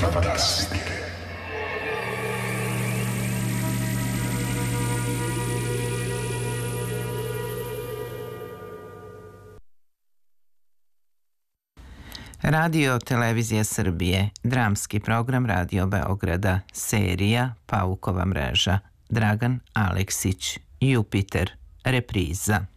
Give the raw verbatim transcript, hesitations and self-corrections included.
fantastiche. Radio Televizija Srbije, dramski program Radio Beograda, serija Paukova mreža, Dragan Aleksić, Jupiter, repriza.